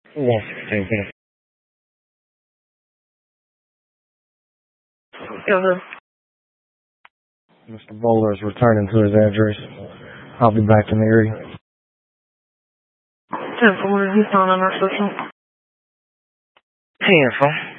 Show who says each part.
Speaker 1: Yes, thank you.
Speaker 2: Go ahead.
Speaker 1: Mr. Bowler is returning to his address. I'll be back in the area.
Speaker 2: 10-4, he's on our system.
Speaker 1: 10-4.